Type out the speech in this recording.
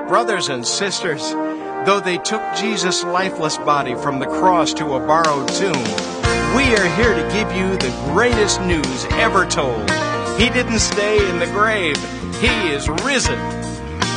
Brothers and sisters, though they took Jesus' lifeless body from the cross to a borrowed tomb, we are here to give you the greatest news ever told. He didn't stay in the grave. He is risen.